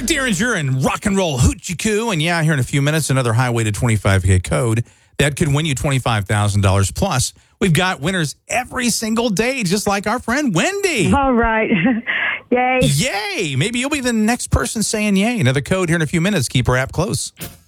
Derringer and Rock and Roll Hoochie Coo. And yeah, here in a few minutes, another Highway to 25K code that could win you $25,000 plus. We've got winners every single day, just like our friend Wendy. All right. Yay. Yay. Maybe you'll be the next person saying yay. Another code here in a few minutes. Keep our app close.